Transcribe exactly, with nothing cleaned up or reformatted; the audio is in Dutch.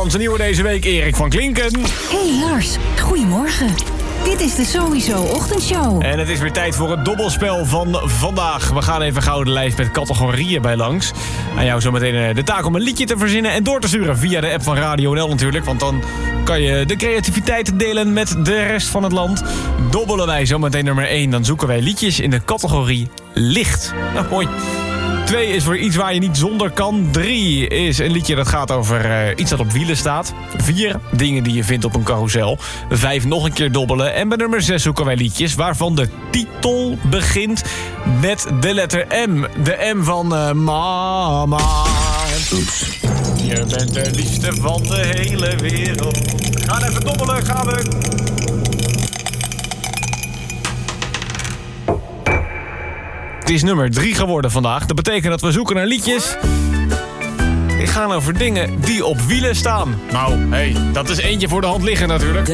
Onze nieuwe deze week, Erik van Klinken. Hey Lars, goedemorgen. Dit is de Sowieso Ochtendshow. En het is weer tijd voor het dobbelspel van vandaag. We gaan even gauw de lijst met categorieën bij langs. Aan jou zometeen de taak om een liedje te verzinnen en door te sturen via de app van Radio N L natuurlijk. Want dan kan je de creativiteit delen met de rest van het land. Dobbelen wij zometeen nummer één, dan zoeken wij liedjes in de categorie licht. Nou, mooi. Twee is voor iets waar je niet zonder kan. Drie is een liedje dat gaat over uh, iets dat op wielen staat. Vier, dingen die je vindt op een carousel. Vijf, nog een keer dobbelen. En bij nummer zes zoeken wij liedjes waarvan de titel begint met de letter M. De M van uh, mama. Oeps. Je bent de liefste van de hele wereld. Gaan even dobbelen, gaan we. Het is nummer drie geworden vandaag. Dat betekent dat we zoeken naar liedjes die gaan over dingen die op wielen staan. Nou, hé, hey, dat is eentje voor de hand liggen natuurlijk.